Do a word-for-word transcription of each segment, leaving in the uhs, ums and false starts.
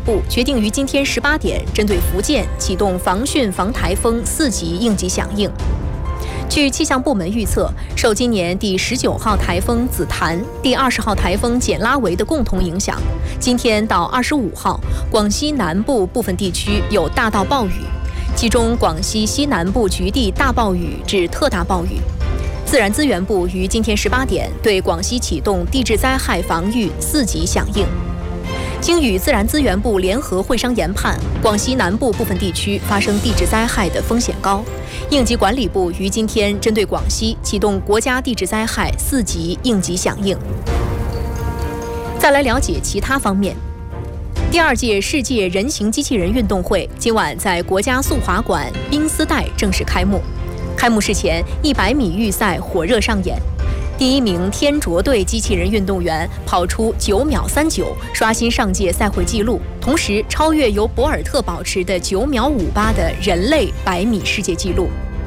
部决定于今天十八点针对福建启动防汛防台风四级应急响应。据气象部门预测，受今年第十九号台风紫檀、第二十号台风简拉维的共同影响，今天到二十五号，广西南部部分地区有大到暴雨，其中广西西南部局地大暴雨至特大暴雨。自然资源部于今天十八点对广西启动地质灾害防御四级响应。经与自然资源部联合会商研判，广西南部部分地区发生地质灾害的风险高。应急管理部于今天针对广西启动国家地质灾害四级应急响应。再来了解其他方面。第二届世界人形机器人运动会今晚在国家速滑馆冰丝带正式开幕。开幕式前，一百米预赛火热上演。第一名天卓队机器人运动员跑出九秒三九，刷新上届赛会纪录，同时超越由博尔特保持的九秒五八的人类百米世界纪录。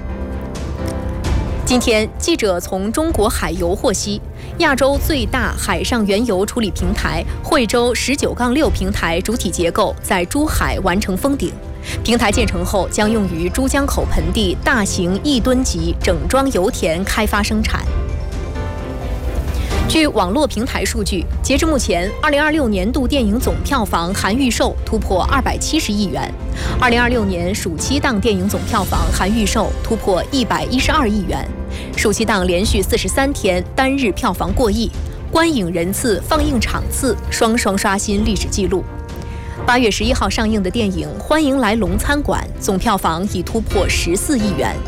今天，记者从中国海油获悉，亚洲最大海上原油处理平台惠州十九杠六平台主体结构在珠海完成封顶。平台建成后，将用于珠江口盆地大型亿吨级整装油田开发生产。据网络平台数据，截至目前，二零二六年度电影总票房含预售突破二百七十亿元，二零二六年暑期档电影总票房含预售突破一百一十二亿元，暑期档连续四十三天单日票房过亿，观影人次、放映场次双双刷新历史纪录。八月十一号上映的电影《欢迎来龙餐馆》总票房已突破十四亿元。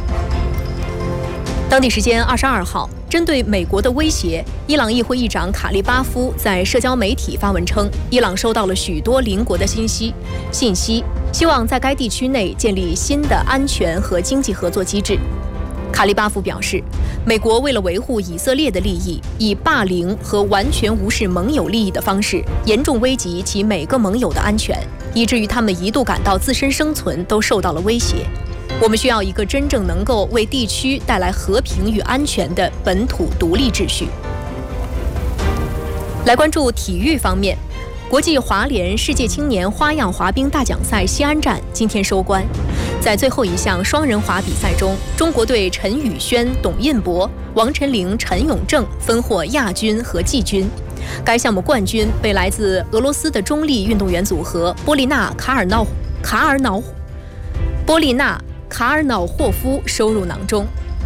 当地时间二十二号，针对美国的威胁，伊朗议会议长卡利巴夫在社交媒体发文称，伊朗收到了许多邻国的信息，信息希望在该地区内建立新的安全和经济合作机制。卡利巴夫表示，美国为了维护以色列的利益，以霸凌和完全无视盟友利益的方式，严重危及其每个盟友的安全，以至于他们一度感到自身生存都受到了威胁。我们需要一个真正能够为地区带来和平与安全的本土独立秩序。来关注体育方面，国际滑联世界青年花样滑冰大奖赛西安站今天收官。在最后一项双人滑比赛中，中国队陈宇轩、董印博、王晨龄、陈永正分获亚军和季军。该项目冠军被来自俄罗斯的中立运动员组合波利娜·卡尔瑙卡尔瑙波利娜卡尔瑙霍夫收入囊中。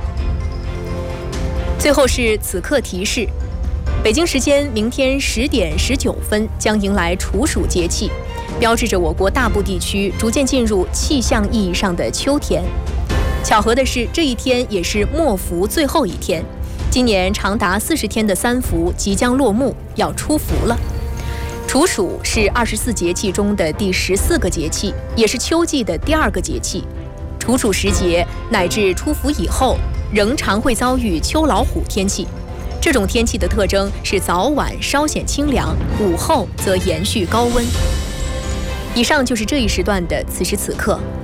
最后是此刻提示：北京时间明天十点十九分将迎来处暑节气，标志着我国大部地区逐渐进入气象意义上的秋天。巧合的是，这一天也是末伏最后一天，今年长达四十天的三伏即将落幕，要出伏了。处暑是二十四节气中的第十四个节气，也是秋季的第二个节气。处暑时节乃至出伏以后，仍常会遭遇秋老虎天气。这种天气的特征是早晚稍显清凉，午后则延续高温。以上就是这一时段的此时此刻，